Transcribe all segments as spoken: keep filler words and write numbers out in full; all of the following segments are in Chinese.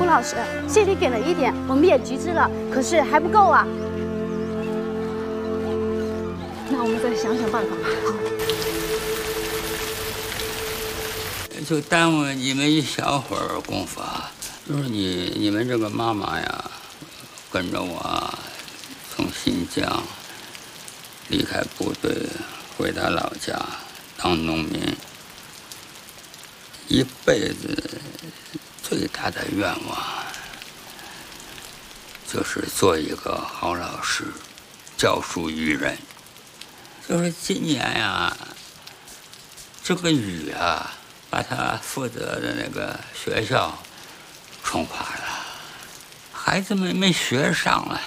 顾老师，谢你给了一点，我们也集资了，可是还不够啊。那我们再想想办法吧。好。 就耽误你们一小会儿功夫啊！就是你你们这个妈妈呀，跟着我从新疆离开部队，回到老家当农民，一辈子最大的愿望就是做一个好老师，教书育人。就是今年呀，这个雨啊，把他负责的那个学校冲垮了，孩子们没学上了。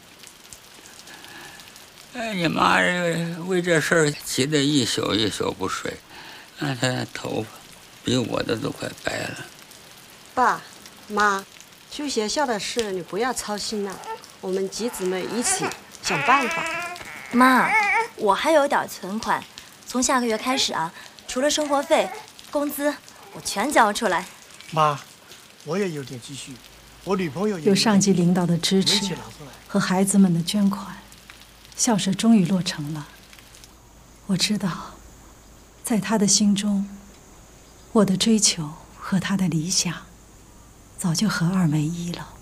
哎，你妈为这事儿急得一宿一宿不睡，那她头发比我的都快白了。 爸妈，去学校的事你不要操心了，我们几姊妹一起想办法。 妈，我还有点存款，从下个月开始啊，除了生活费、工资，我全交出来。 妈，我也有点积蓄，我女朋友也有上级领导的支持和孩子们的捐款，校舍终于落成了。我知道，在他的心中，我的追求和他的理想早就合二为一了。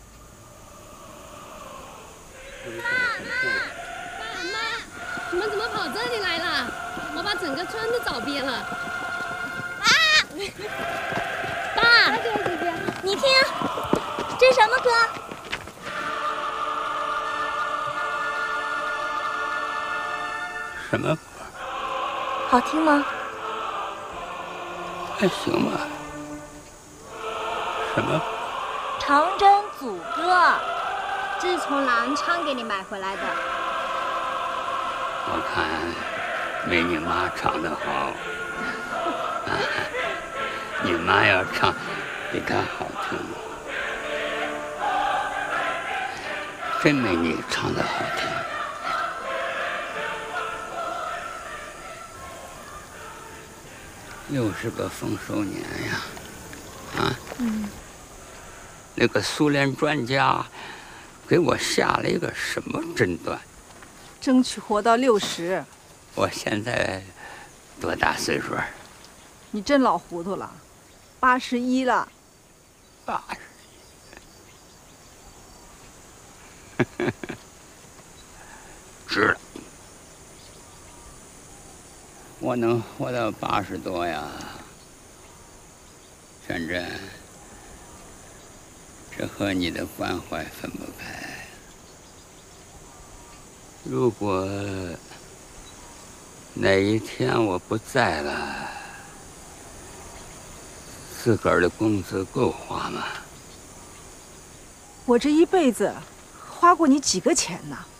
爸妈，你们怎么跑这里来了？我把整个村都找遍了。 啊！爸，你听，这是什么歌？ 什么歌？ 好听吗？ 还行吧。什么？ 长征组歌， 这是从南昌给你买回来的。 我看没你妈唱得好。啊，你妈要唱比她好听，真没你唱得好听。又是个丰收年呀，啊， 嗯， 那个苏联专家给我下了一个什么诊断？ 争取活到六十。 我现在多大岁数？ 你真老糊涂了，八十一了。 八十，值了。我能活到八十多呀，真真，这和你的关怀分不开。如果哪一天我不在了，自个儿的工资够花吗？ 我这一辈子花过你几个钱呢？